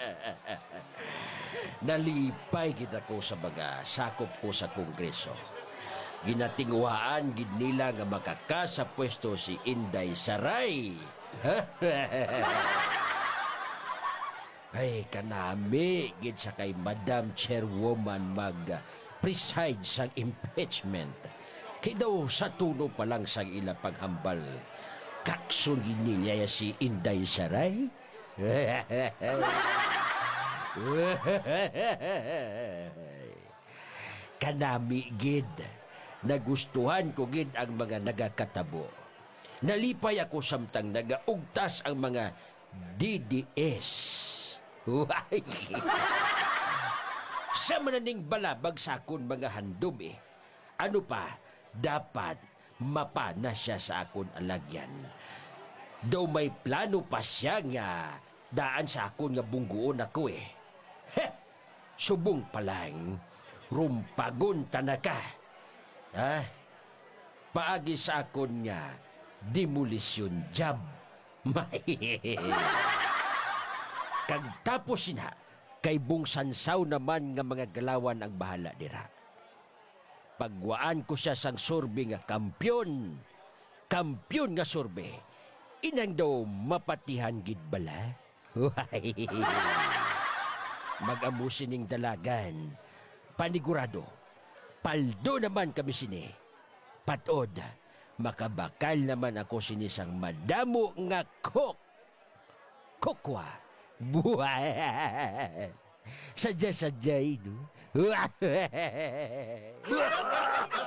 Nalipay kita ko sa baga, sakop ko sa kongreso. Ginatingwaan gid nila nga makaka sa pwesto si Inday Saray. Ay, kanami gid sa kay Madam Chairwoman mag-preside sa impeachment. Kay daw sa tuno pa lang sa ila paghambal, kakson gid niya si Inday Saray. Kanami gid, nagustuhan ko gid ang mga nagakatabo. Nalipay ako samtang nagaugtas ang mga DDS. Sa mananing balabag sa akon mga handom ano pa, dapat mapana siya sa akon alagyan. Daw may plano pa siya nga daan sa akon nga bunggoon ako subong pa lang, rumpagon tanaka. Paagi sa akon nga demolition job. Kag tapos na, kay bungsansaw naman nga mga galawan ang bahala dira. Pagwaan ko siya sang sorbe nga kampyon nga sorbe, inang daw mapatihan gid bala. Mag-amusin ning dalagan, panigurado, paldo naman kami sini. Patod, makabakal naman ako sinisang madamo nga kokwa. Buhay. Sadya-sadyay, no?